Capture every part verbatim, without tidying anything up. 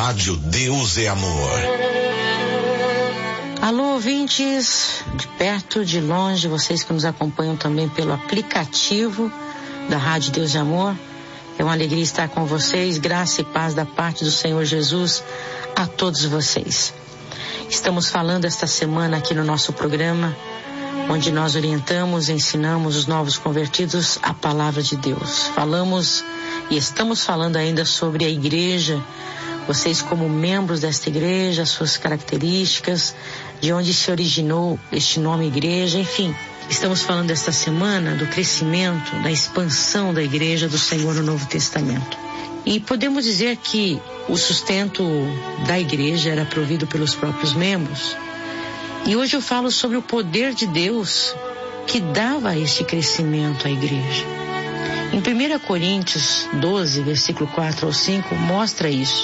Rádio Deus é Amor. Alô, ouvintes, de perto, de longe, vocês que nos acompanham também pelo aplicativo da Rádio Deus é Amor. É uma alegria estar com vocês, graça e paz da parte do Senhor Jesus a todos vocês. Estamos falando esta semana aqui no nosso programa, onde nós orientamos e ensinamos os novos convertidos a palavra de Deus. Falamos e estamos falando ainda sobre a igreja, vocês como membros desta igreja, suas características, de onde se originou este nome igreja, enfim. Estamos falando esta semana do crescimento, da expansão da igreja do Senhor no Novo Testamento. E podemos dizer que o sustento da igreja era provido pelos próprios membros. E hoje eu falo sobre o poder de Deus que dava este crescimento à igreja. Em primeira Coríntios doze, versículo quatro ao cinco, mostra isso.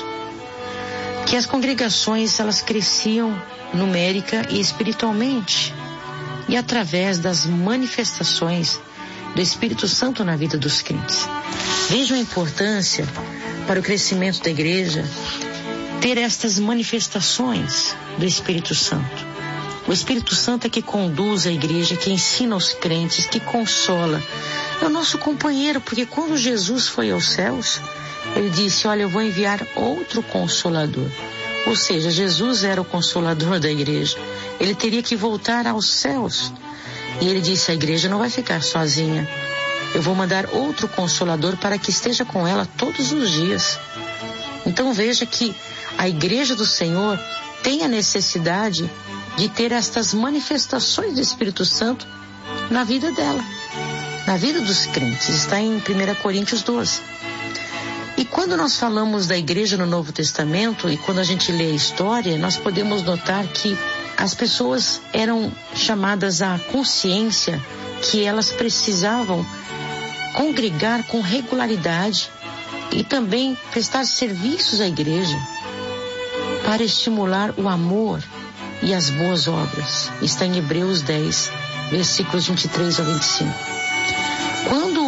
Que as congregações, elas cresciam numérica e espiritualmente. E através das manifestações do Espírito Santo na vida dos crentes. Vejam a importância para o crescimento da igreja ter estas manifestações do Espírito Santo. O Espírito Santo é que conduz a igreja, que ensina aos crentes, que consola. É o nosso companheiro, porque quando Jesus foi aos céus, ele disse, olha, eu vou enviar outro Consolador. Ou seja, Jesus era o Consolador da igreja. Ele teria que voltar aos céus. E ele disse, a igreja não vai ficar sozinha. Eu vou mandar outro Consolador para que esteja com ela todos os dias. Então veja que a igreja do Senhor tem a necessidade de ter estas manifestações do Espírito Santo na vida dela, na vida dos crentes. Está em primeira Coríntios doze. E quando nós falamos da igreja no Novo Testamento, e quando a gente lê a história, nós podemos notar que as pessoas eram chamadas à consciência que elas precisavam congregar com regularidade e também prestar serviços à igreja para estimular o amor e as boas obras. Está em Hebreus dez, versículos vinte e três ao vinte e cinco. Quando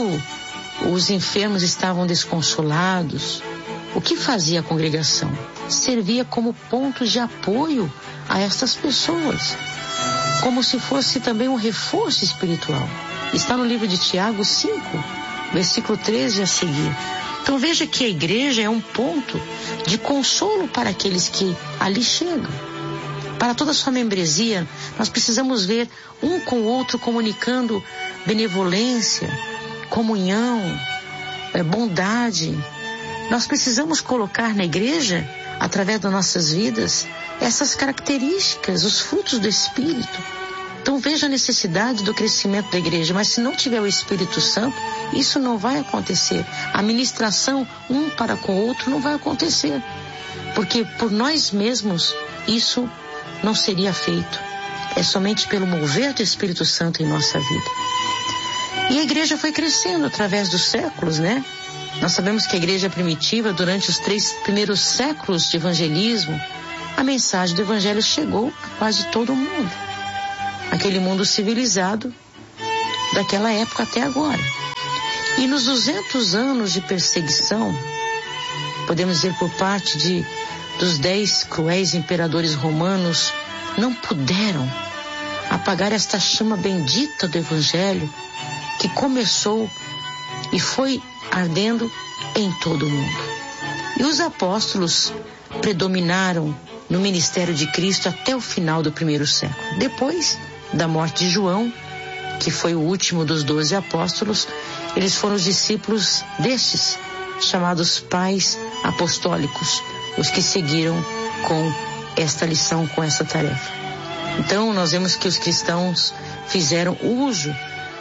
os enfermos estavam desconsolados, o que fazia a congregação? Servia como ponto de apoio a estas pessoas, como se fosse também um reforço espiritual. Está no livro de Tiago cinco, versículo treze a seguir. Então veja que a igreja é um ponto de consolo para aqueles que ali chegam. Para toda a sua membresia, nós precisamos ver um com o outro comunicando benevolência, comunhão, bondade. Nós precisamos colocar na igreja, através das nossas vidas, essas características, os frutos do Espírito. Então veja a necessidade do crescimento da igreja, mas se não tiver o Espírito Santo, isso não vai acontecer. A ministração um para com o outro não vai acontecer, porque por nós mesmos isso não seria feito. É somente pelo mover do Espírito Santo em nossa vida. E a igreja foi crescendo através dos séculos, né? Nós sabemos que a igreja primitiva, durante os três primeiros séculos de evangelismo, a mensagem do evangelho chegou a quase todo mundo. Aquele mundo civilizado daquela época até agora. E nos duzentos anos de perseguição, podemos dizer por parte de, dos dez cruéis imperadores romanos, não puderam apagar esta chama bendita do evangelho que começou e foi ardendo em todo o mundo. E os apóstolos predominaram no ministério de Cristo até o final do primeiro século. Depois da morte de João, que foi o último dos doze apóstolos, eles foram os discípulos destes, chamados pais apostólicos, os que seguiram com esta lição, com essa tarefa. Então nós vemos que os cristãos fizeram uso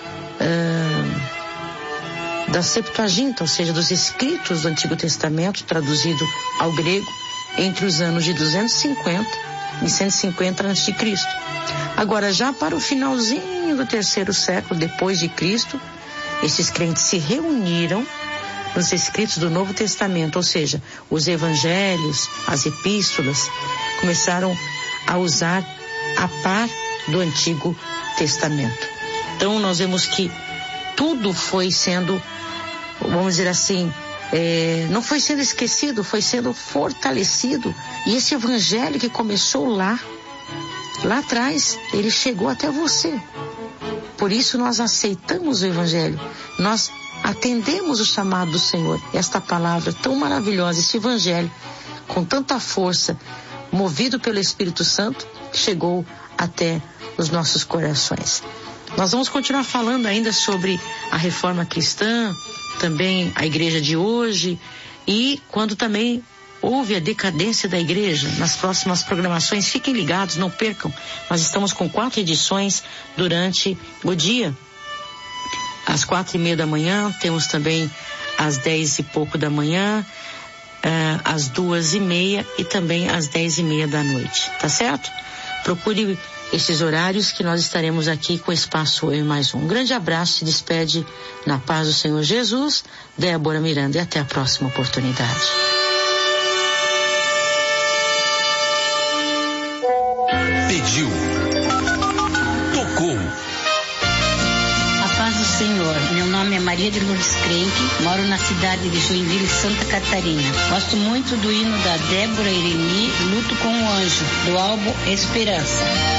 Uh, da Septuaginta, ou seja, dos escritos do Antigo Testamento, traduzido ao grego, entre os anos de duzentos e cinquenta e cento e cinquenta antes de Cristo. Agora, já para o finalzinho do terceiro século depois de Cristo, esses crentes se reuniram nos escritos do Novo Testamento, ou seja, os evangelhos, as epístolas, começaram a usar a par do Antigo Testamento. Então nós vemos que tudo foi sendo, vamos dizer assim, é, não foi sendo esquecido, foi sendo fortalecido. E esse evangelho que começou lá, lá atrás, ele chegou até você. Por isso nós aceitamos o evangelho, nós atendemos o chamado do Senhor. Esta palavra tão maravilhosa, esse evangelho, com tanta força, movido pelo Espírito Santo, chegou até os nossos corações. Nós vamos continuar falando ainda sobre a reforma cristã, também a igreja de hoje, e quando também houve a decadência da igreja. Nas próximas programações, fiquem ligados, não percam. Nós estamos com quatro edições durante o dia. Às quatro e meia da manhã, temos também às dez e pouco da manhã, uh, às duas e meia e também às dez e meia da noite, tá certo? Procure esses horários que nós estaremos aqui com o Espaço Eu Mais Um. Um grande abraço, se despede na paz do Senhor Jesus, Débora Miranda, e até a próxima oportunidade. Pediu, tocou. A paz do Senhor, meu nome é Maria de Lourdes Crenque, moro na cidade de Joinville, Santa Catarina. Gosto muito do hino da Débora Ireni, Luto com o Anjo, do álbum Esperança.